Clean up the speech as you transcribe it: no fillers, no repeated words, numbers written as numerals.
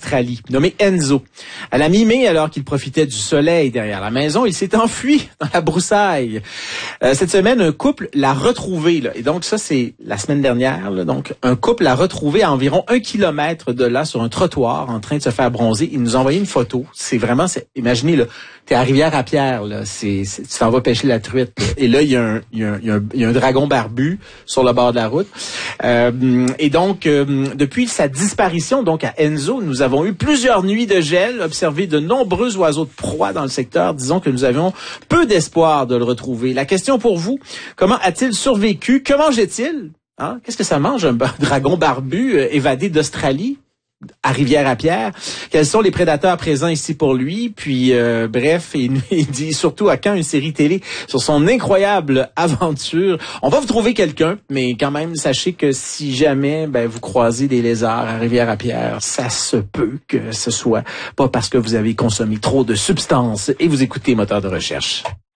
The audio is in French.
d'Australie, nommé Enzo. À la mi-mai, alors qu'il profitait du soleil derrière la maison, il s'est enfui dans la broussaille. Cette semaine, un couple l'a retrouvé, là. Et donc ça, c'est la semaine dernière, là. Donc, un couple l'a retrouvé à environ 1 kilomètre de là, sur un trottoir, en train de se faire bronzer. Il nous a envoyé une photo. Imaginez, là, t'es à Rivière-à-Pierre, là. Tu t'en vas pêcher la truite, là. Et là, il y a un dragon barbu sur le bord de la route. Et donc, depuis sa disparition, donc à Enzo, nous avons eu plusieurs nuits de gel, observé de nombreux oiseaux de proie dans le secteur. Disons que nous avions peu d'espoir de le retrouver. La question pour vous, comment a-t-il survécu? Que mangeait-il? Hein? Qu'est-ce que ça mange, un dragon barbu évadé d'Australie? À Rivière-à-Pierre. Quels sont les prédateurs présents ici pour lui? Puis, bref, il dit surtout à quand une série télé sur son incroyable aventure. On va vous trouver quelqu'un, mais quand même, sachez que si jamais vous croisez des lézards à Rivière-à-Pierre, ça se peut que ce soit pas parce que vous avez consommé trop de substances et vous écoutez Moteur de recherche.